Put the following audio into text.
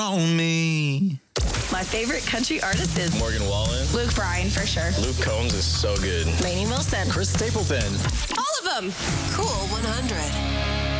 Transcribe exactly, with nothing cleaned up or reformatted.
on me. My favorite country artist is Morgan Wallen. Luke Bryan, for sure. Luke Combs is so good. Lainey Wilson. Chris Stapleton. All of them. Cool one hundred.